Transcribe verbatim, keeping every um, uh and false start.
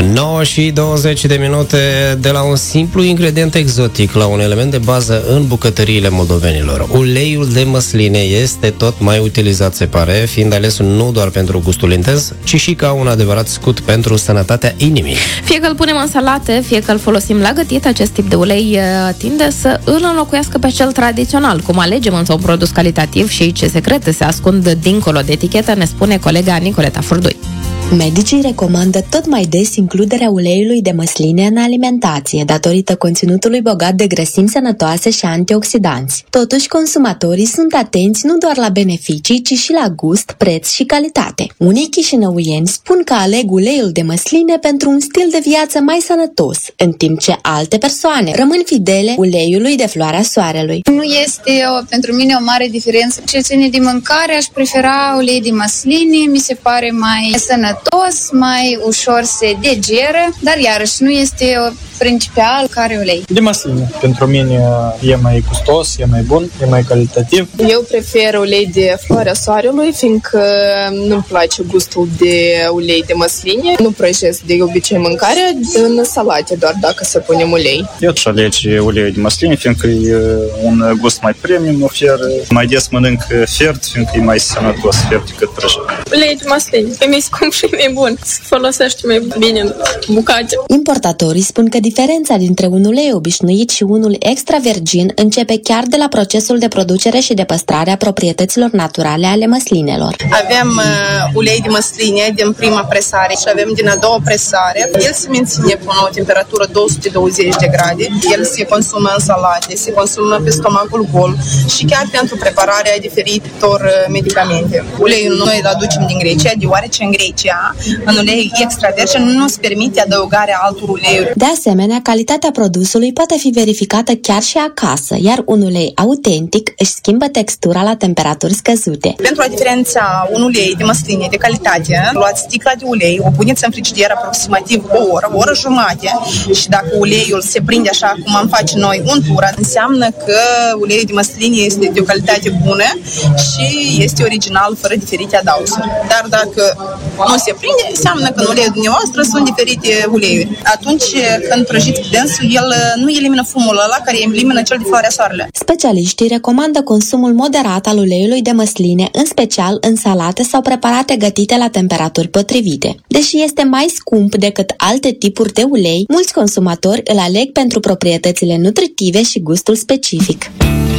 nouă și douăzeci de minute. De la un simplu ingredient exotic la un element de bază în bucătăriile moldovenilor. Uleiul de măsline este tot mai utilizat, se pare, fiind ales nu doar pentru gustul intens, ci și ca un adevărat scut pentru sănătatea inimii. Fie că îl punem în salate, fie că îl folosim la gătit, acest tip de ulei tinde să îl înlocuiască pe cel tradițional. Cum alegem însă un produs calitativ și ce secrete se ascund dincolo de etichetă, ne spune colega Nicoleta Furdui. Medicii recomandă tot mai des includerea uleiului de măsline în alimentație, datorită conținutului bogat de grăsimi sănătoase și antioxidanți. Totuși, consumatorii sunt atenți nu doar la beneficii, ci și la gust, preț și calitate. Unii chișinăuieni spun că aleg uleiul de măsline pentru un stil de viață mai sănătos, în timp ce alte persoane rămân fidele uleiului de floarea soarelui. Nu este o, pentru mine o mare diferență. Ce ține de mâncare, aș prefera ulei de măsline, mi se pare mai sănătos, mai ușor se digeră, dar iarăși nu este principal care ulei. De măsline. Pentru mine e mai gustos, e mai bun, e mai calitativ. Eu prefer ulei de floarea soarelui, fiindcă nu-mi place gustul de ulei de măsline. Nu prăjesc de obicei mâncarea în salate, doar dacă se pune ulei. Eu aș alege ulei de măsline, fiindcă e un gust mai premium, oferă. Mai des mănânc fiert, fiindcă e mai sănătos fiert decât prăjit. Ulei de măsline. E mai scump și mai bun. Se folosește mai bine în bucate. Importatorii spun că diferența dintre un ulei obișnuit și unul extra virgin începe chiar de la procesul de producere și de păstrare a proprietăților naturale ale măslinelor. Avem uh, ulei de măsline din prima presare și avem din a doua presare. El se menține cu o temperatură două sute douăzeci de grade. El se consumă în salate, se consumă pe stomacul gol și chiar pentru prepararea diferitor uh, medicamente. Uleiul noi îl aducem din Grecia, deoarece în Grecia, în ulei extra virgin, nu se permite adăugarea altor uleiuri. De asemenea, calitatea produsului poate fi verificată chiar și acasă, iar un ulei autentic își schimbă textura la temperaturi scăzute. Pentru a diferenția un ulei de măsline de calitate, luați sticla de ulei, o puneți în frigider aproximativ o oră, o oră jumate și dacă uleiul se prinde așa cum am face noi untura, înseamnă că uleiul de măsline este de o calitate bună și este original, fără diferite adausuri. Dar dacă nu se prinde, înseamnă că în uleiul dumneavoastră sunt diferite uleiuri. Atunci când prăjiți dânsul, el nu elimină fumul ăla care elimină cel de floarea soarelui. Specialiștii recomandă consumul moderat al uleiului de măsline, în special în salate sau preparate gătite la temperaturi potrivite. Deși este mai scump decât alte tipuri de ulei, mulți consumatori îl aleg pentru proprietățile nutritive și gustul specific.